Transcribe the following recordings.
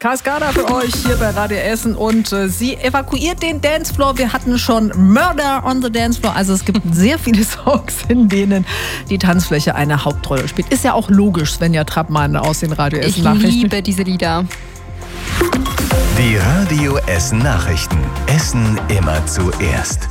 Cascada für euch hier bei Radio Essen und sie evakuiert den Dancefloor. Wir hatten schon Murder on the Dancefloor. Also es gibt sehr viele Songs, in denen die Tanzfläche eine Hauptrolle spielt. Ist ja auch logisch, Svenja Trappmann aus den Radio Essen Nachrichten. Ich liebe diese Lieder. Die Radio Essen Nachrichten. Essen immer zuerst.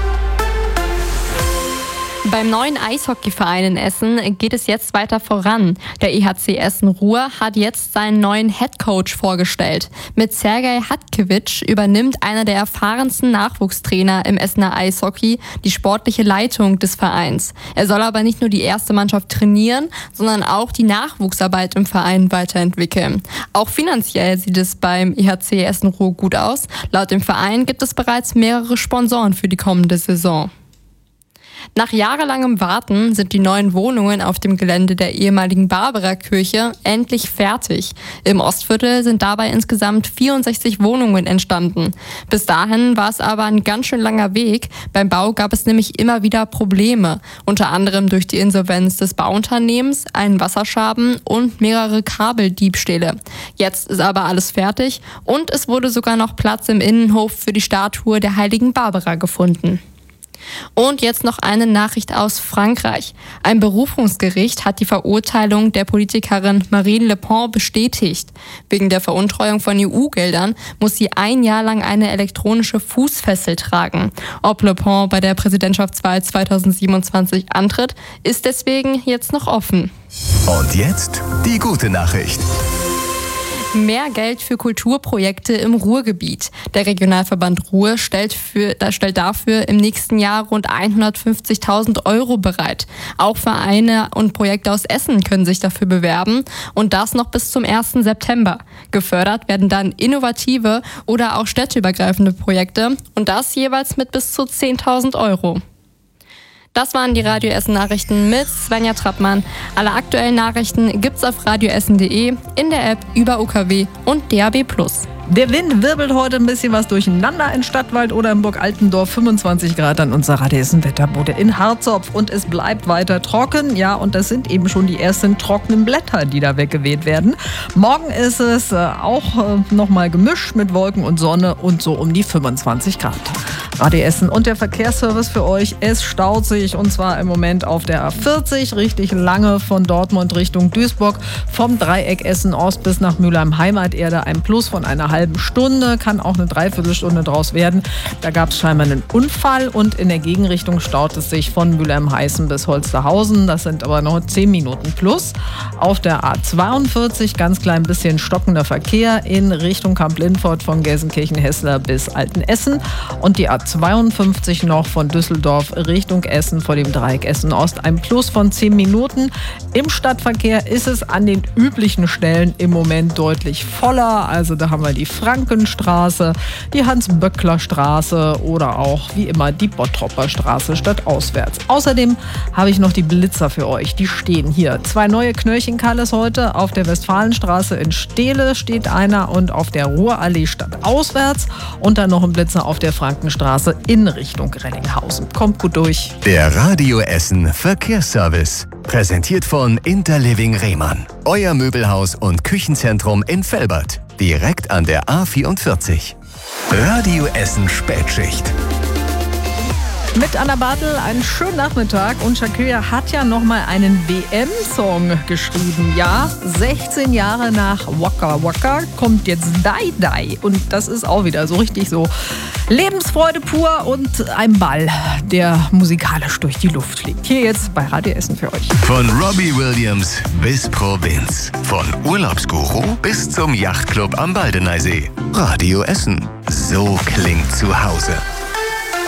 Beim neuen Eishockeyverein in Essen geht es jetzt weiter voran. Der EHC Essen-Ruhr hat jetzt seinen neuen Headcoach vorgestellt. Mit Sergej Hatkewitsch übernimmt einer der erfahrensten Nachwuchstrainer im Essener Eishockey die sportliche Leitung des Vereins. Er soll aber nicht nur die erste Mannschaft trainieren, sondern auch die Nachwuchsarbeit im Verein weiterentwickeln. Auch finanziell sieht es beim EHC Essen-Ruhr gut aus. Laut dem Verein gibt es bereits mehrere Sponsoren für die kommende Saison. Nach jahrelangem Warten sind die neuen Wohnungen auf dem Gelände der ehemaligen Barbara-Kirche endlich fertig. Im Ostviertel sind dabei insgesamt 64 Wohnungen entstanden. Bis dahin war es aber ein ganz schön langer Weg. Beim Bau gab es nämlich immer wieder Probleme, unter anderem durch die Insolvenz des Bauunternehmens, einen Wasserschaden und mehrere Kabeldiebstähle. Jetzt ist aber alles fertig und es wurde sogar noch Platz im Innenhof für die Statue der heiligen Barbara gefunden. Und jetzt noch eine Nachricht aus Frankreich. Ein Berufungsgericht hat die Verurteilung der Politikerin Marine Le Pen bestätigt. Wegen der Veruntreuung von EU-Geldern muss sie ein Jahr lang eine elektronische Fußfessel tragen. Ob Le Pen bei der Präsidentschaftswahl 2027 antritt, ist deswegen jetzt noch offen. Und jetzt die gute Nachricht. Mehr Geld für Kulturprojekte im Ruhrgebiet. Der Regionalverband Ruhr stellt dafür im nächsten Jahr rund 150.000 € bereit. Auch Vereine und Projekte aus Essen können sich dafür bewerben und das noch bis zum 1. September. Gefördert werden dann innovative oder auch städteübergreifende Projekte und das jeweils mit bis zu 10.000 €. Das waren die Radio Essen Nachrichten mit Svenja Trappmann. Alle aktuellen Nachrichten gibt's auf radioessen.de, in der App, über UKW und DAB+. Der Wind wirbelt heute ein bisschen was durcheinander in Stadtwald oder in Burg Altendorf. 25 Grad an unserer Radio Essen Wetterbude in Harzopf. Und es bleibt weiter trocken. Ja, und das sind eben schon die ersten trockenen Blätter, die da weggeweht werden. Morgen ist es auch nochmal gemischt mit Wolken und Sonne und so um die 25 Grad. Radio Essen und der Verkehrsservice für euch. Es staut sich und zwar im Moment auf der A40 richtig lange von Dortmund Richtung Duisburg. Vom Dreieck Essen-Ost bis nach Mülheim Heimaterde ein Plus von einer halben Stunde, kann auch eine Dreiviertelstunde draus werden. Da gab es scheinbar einen Unfall und in der Gegenrichtung staut es sich von Mülheim-Heißen bis Holsterhausen. Das sind aber noch 10 Minuten plus. Auf der A42 ganz klein bisschen stockender Verkehr in Richtung Kamp-Lindfort von Gelsenkirchen-Hessler bis Altenessen und die A52 noch von Düsseldorf Richtung Essen vor dem Dreieck Essen-Ost ein Plus von 10 Minuten. Im Stadtverkehr ist es an den üblichen Stellen im Moment deutlich voller. Also da haben wir die Frankenstraße, die Hans-Böckler-Straße oder auch wie immer die Bottropper Straße stadtauswärts. Außerdem habe ich noch die Blitzer für euch. Die stehen hier. 2 neue Knöllchenkalles heute. Auf der Westfalenstraße in Steele steht einer und auf der Ruhrallee stadtauswärts. Und dann noch ein Blitzer auf der Frankenstraße in Richtung Rellinghausen. Kommt gut durch. Der Radio Essen Verkehrsservice. Präsentiert von Interliving Rehmann. Euer Möbelhaus und Küchenzentrum in Velbert. Direkt an der A44. Radio Essen Spätschicht. Mit Anna Bartel einen schönen Nachmittag und Shakira hat ja nochmal einen WM-Song geschrieben. Ja, 16 Jahre nach Waka Waka kommt jetzt Die Die und das ist auch wieder so richtig so Lebensfreude pur und ein Ball, der musikalisch durch die Luft fliegt. Hier jetzt bei Radio Essen für euch. Von Robbie Williams bis Provinz. Von Urlaubsguru bis zum Yachtclub am Baldeneysee. Radio Essen. So klingt zu Hause.